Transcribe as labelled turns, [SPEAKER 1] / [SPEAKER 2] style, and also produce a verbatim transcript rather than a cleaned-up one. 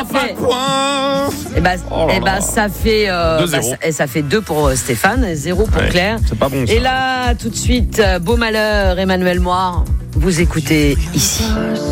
[SPEAKER 1] ça fait.
[SPEAKER 2] Pas de points.
[SPEAKER 1] Et bah,
[SPEAKER 2] Oh là
[SPEAKER 1] et bah
[SPEAKER 2] là.
[SPEAKER 1] ça fait. Euh,
[SPEAKER 2] deux
[SPEAKER 1] bah,
[SPEAKER 2] zéro.
[SPEAKER 1] ça, et ça fait deux pour euh, Stéphane, et zéro pour
[SPEAKER 2] Ouais,
[SPEAKER 1] Claire.
[SPEAKER 2] c'est pas bon, ça.
[SPEAKER 1] Et là, tout de suite, euh, Beau Malheur, Emmanuel Moir, vous écoutez ici.